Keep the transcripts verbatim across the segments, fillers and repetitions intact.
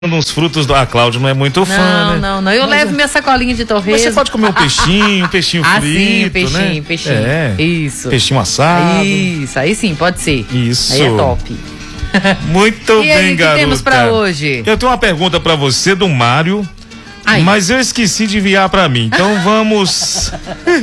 uns frutos do... Ah, Cláudio não é muito fã, não, né? Não, não, eu mas, levo minha sacolinha de torresmo. Mas você pode comer um peixinho, um peixinho ah, frito, sim, peixinho, né? peixinho. É. Isso. Peixinho assado. Isso, aí sim, pode ser. Isso. Aí é top. Muito e bem, aí, garota. O que temos pra hoje? Eu tenho uma pergunta pra você do Mário. Ai. Mas eu esqueci de enviar pra mim, então vamos...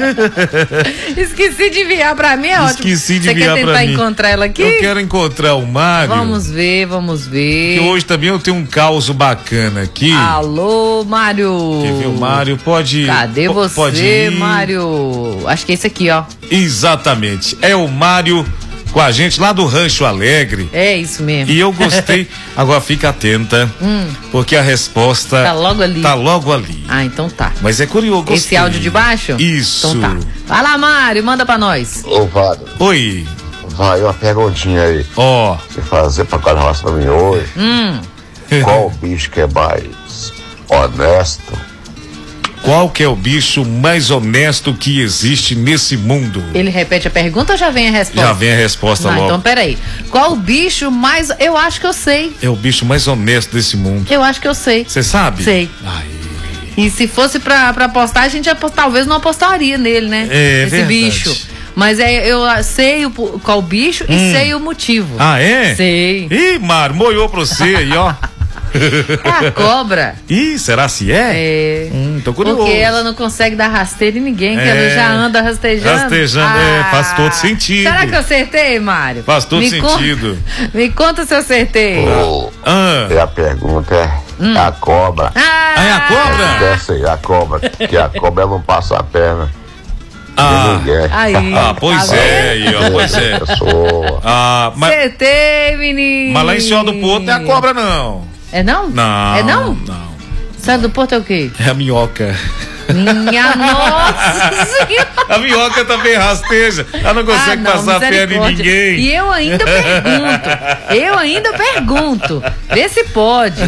Esqueci de enviar pra mim, é ótimo. Esqueci de enviar pra mim. Você quer tentar encontrar ela aqui? Eu quero encontrar o Mário. Vamos ver, vamos ver. Porque hoje também eu tenho um caos bacana aqui. Alô, Mário. Quer ver o Mário? Pode... Cadê você, pode ir. Mário? Acho que é esse aqui, ó. Exatamente, é o Mário com a gente lá do Rancho Alegre. É isso mesmo. E eu gostei. Agora fica atenta, hum. porque a resposta tá logo ali. Tá logo ali. Ah, então tá. Mas é curioso. Gostei. Esse áudio de baixo? Isso. Então tá. Vai lá, Mário, manda pra nós. Ô, Vado. Oi. Vai, uma perguntinha aí. Ó. Oh. Você fazer pra cada raça pra mim hoje. Hum. Qual o bicho que é mais honesto? Qual que é o bicho mais honesto que existe nesse mundo? Ele repete a pergunta ou já vem a resposta? Já vem a resposta Não, logo. Então, peraí. Qual o bicho mais... Eu acho que eu sei. É o bicho mais honesto desse mundo. Eu acho que eu sei. Você sabe? Sei. Ai. E se fosse pra, pra apostar, a gente talvez não apostaria nele, né? É, Esse verdade. bicho. Mas é, eu sei o, qual o bicho hum. e sei o motivo. Ah, é? Sei. Ih, Mário, molhou pra você aí, ó. É a cobra. Ih, será se é? É. Hum, tô curioso. Porque ela não consegue dar rasteira em ninguém, é. que ela já anda rastejando. Rastejando, ah, é, faz todo sentido. Será que eu acertei, Mário? Faz todo me sentido. Conta, me conta se eu acertei. Oh, ah. E a pergunta é hum. a cobra. Ah, ah, é a cobra? Essa aí, a cobra. Que a cobra ela não passa a perna. Ah, aí, ah, pois tá é, aí, ó, pois é. Ah, mas... Acertei, menino. Mas lá em Senhora do Porto não é a cobra, não. É não? Não. É não? Não. Senhora do Porto é o quê? É a minhoca. Minha nossa senhora. A minhoca também rasteja. Ela não consegue ah, não, passar a perna em ninguém. E eu ainda pergunto. Eu ainda pergunto. Vê se pode.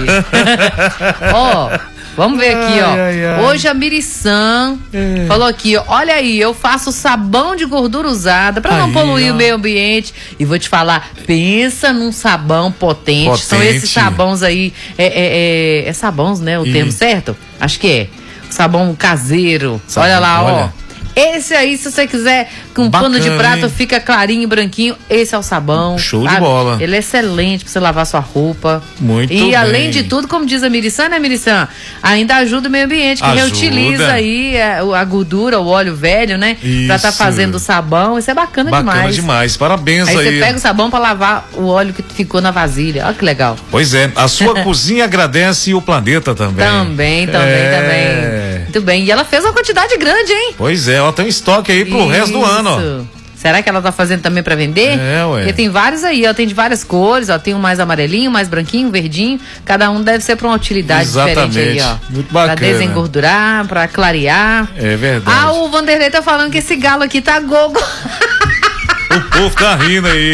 Ó. Oh, vamos ver aqui, ó. Ai, ai, ai. Hoje a Miriçã é. falou aqui, ó, olha aí, eu faço sabão de gordura usada pra não aí, poluir ó. o meio ambiente. E vou te falar, pensa num sabão potente. potente. São esses sabões aí, é, é, é, é sabões, né? O e... termo certo? Acho que é. Sabão caseiro. Sabão, olha lá, olha. ó. Esse aí, se você quiser, com um pano de prato, hein? Fica clarinho, branquinho. Esse é o sabão. Show sabe? de bola. Ele é excelente pra você lavar sua roupa. Muito e bem. além de tudo, como diz a Miriçã, né, Miriçã? Ainda ajuda o meio ambiente, que ajuda. reutiliza aí a, a gordura, o óleo velho, né? Isso. Pra tá fazendo o sabão. Isso é bacana, bacana demais. Bacana demais. Parabéns aí. Aí você pega o sabão pra lavar o óleo que ficou na vasilha. Olha que legal. Pois é. A sua cozinha agradece e o planeta também. Também, também, é... também. Muito bem. E ela fez uma quantidade grande, hein? Pois é. Ela tem um estoque aí pro Isso. resto do ano, ó. Será que ela tá fazendo também pra vender? É, ué. Porque tem vários aí, ó, tem de várias cores, ó, tem um mais amarelinho, mais branquinho, verdinho, cada um deve ser pra uma utilidade Exatamente. diferente aí, ó. Muito bacana. Pra desengordurar, pra clarear. É verdade. Ah, o Vanderlei tá falando que esse galo aqui tá gogo. O povo tá rindo aí.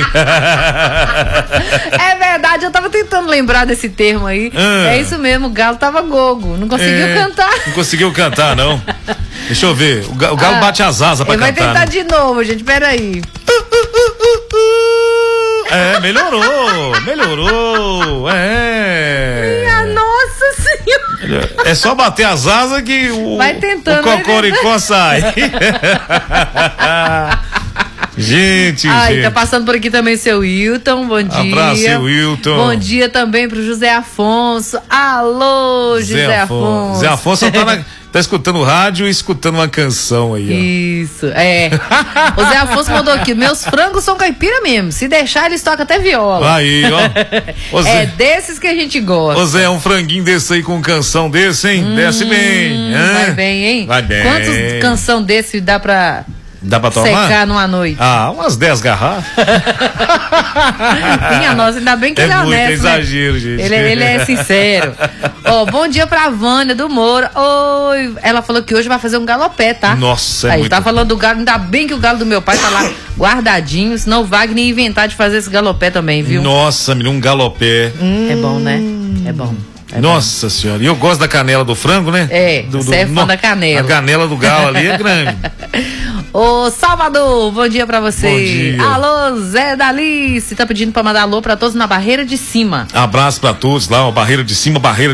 É verdade, eu tava tentando lembrar desse termo aí. Ah. É isso mesmo, o galo tava gogo. Não conseguiu é, cantar. Não conseguiu cantar, não. Deixa eu ver. O galo ah, bate as asas pra ele cantar. Vai tentar né? de novo, gente. Peraí. É, melhorou. Melhorou. É. Minha nossa senhora. É só bater as asas que o, vai tentando, o cocoricó sai. Gente, Ai, gente. tá passando por aqui também o seu Wilton, bom dia. Abraço, seu Wilton. Bom dia também pro José Afonso. Alô, José, José Afonso. José Afonso tá, na, tá escutando rádio e escutando uma canção aí, ó. Isso, é. O Zé Afonso mandou aqui, meus frangos são caipira mesmo, se deixar eles tocam até viola. Aí, ó. Zé, é desses que a gente gosta. Ô Zé, um franguinho desse aí com canção desse, hein? Hum, Desce bem. Vai bem, hein? Vai bem. Quantas canção desse dá pra... Dá pra tomar? Secar numa noite. Ah, umas dez garrafas. Minha nossa, ainda bem que é ele é honesto. É muito exagero, né? gente. Ele, ele é sincero. Ó, oh, bom dia pra Vânia do Moura. Oi. Ela falou que hoje vai fazer um galopé, tá? Nossa, é Aí, muito... tá falando do galo, ainda bem que o galo do meu pai tá lá guardadinho, senão o Wagner ia inventar de fazer esse galopé também, viu? Nossa, menino, um galopé. Hum. É bom, né? É bom. É Nossa bom. senhora, e eu gosto da canela do frango, né? É, do, você é do, fã no, da canela. A canela do galo ali é grande. Ô, Salvador, bom dia pra você. Bom dia. Alô, Zé Dalice, tá pedindo pra mandar alô pra todos na Barreira de Cima. Abraço pra todos lá, ó, Barreira de Cima, Barreira